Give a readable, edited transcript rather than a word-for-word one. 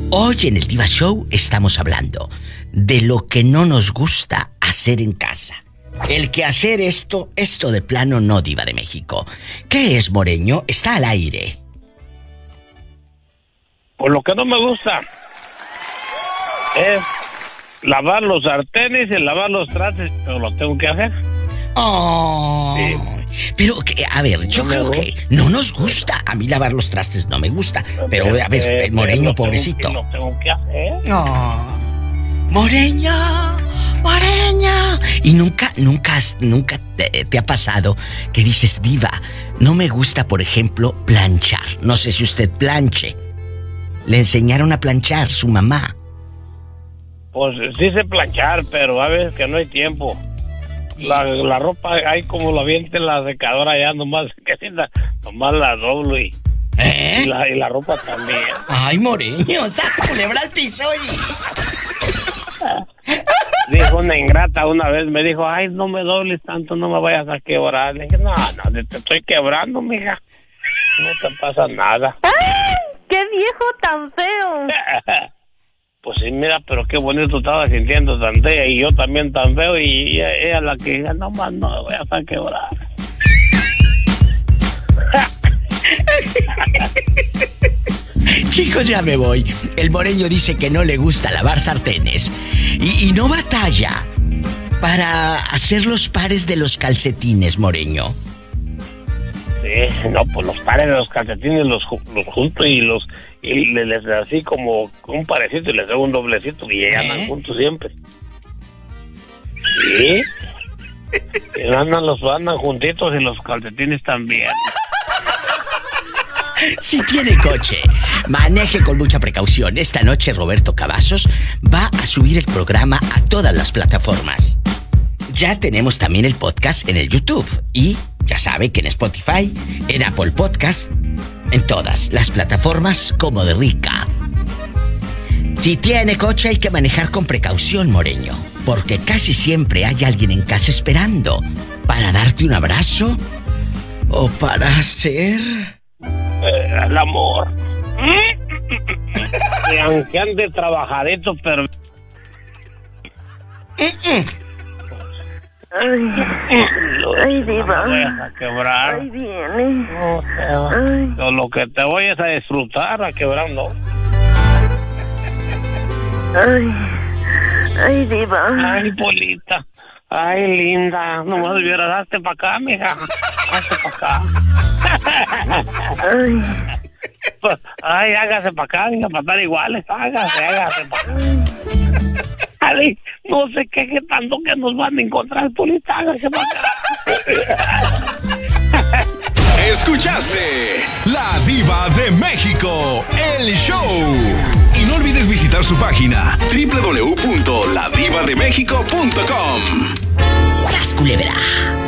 Hoy en el Diva Show estamos hablando de lo que no nos gusta hacer en casa. El que hacer esto de plano no, Diva de México. ¿Qué es, Moreño? Está al aire. Pues lo que no me gusta es lavar los sartenes y lavar los trastes, pero lo tengo que hacer. Oh, sí. Pero, a ver, yo creo que no nos gusta. A mí lavar los trastes no me gusta. Pero, a ver, el Moreño, pobrecito. Lo tengo que hacer. Oh. Moreño. Y nunca te ha pasado que dices, Diva, no me gusta, por ejemplo, planchar. No sé si usted planche. Le enseñaron a planchar su mamá. Pues sí sé planchar, pero a veces que no hay tiempo. La ropa hay como la viente en la secadora ya nomás la doblo y la ropa también. Ay, Moreño, ¡sas, culebra al piso! Dijo una ingrata una vez, me dijo, ay, no me dobles tanto, no me vayas a quebrar. Le dije, no, te estoy quebrando, mija. No te pasa nada. ¡Ay, qué viejo tan feo! Pues sí, mira, pero qué bonito estaba sintiendo tan fea y yo también tan feo y ella la que diga, no más, no me voy a quebrar. Chicos, ya me voy. El Moreño dice que no le gusta lavar sartenes y no batalla para hacer los pares de los calcetines, Moreño. Sí, no, pues los pares de los calcetines los junto y les así como un parecito y les hago un doblecito y andan juntos siempre. Sí. Y andan juntitos y los calcetines también. Si tiene coche, maneje con mucha precaución. Esta noche Roberto Cavazos va a subir el programa a todas las plataformas. Ya tenemos también el podcast en el YouTube y ya sabe que en Spotify, en Apple Podcast, en todas las plataformas como de Rica. Si tiene coche hay que manejar con precaución, Moreño, porque casi siempre hay alguien en casa esperando para darte un abrazo o para hacer el amor. Y aunque ande trabajadito, pero Ay, Diva. No vayas a quebrar. Ay, viene. No, lo que te voy es a disfrutar, a quebrar, no. Ay, Diva. Ay, Polita. Ay, linda. Nomás hubiera hazte para acá, mija. Hazte para acá. Ay, hágase para acá, mija, para estar iguales. Hágase para acá. Ay, no sé qué tanto que nos van a encontrar, Polita. Hágase para acá. Escuchaste La Diva de México, el show. Y no olvides visitar su página www.ladivademexico.com. ¡Sas, culebra!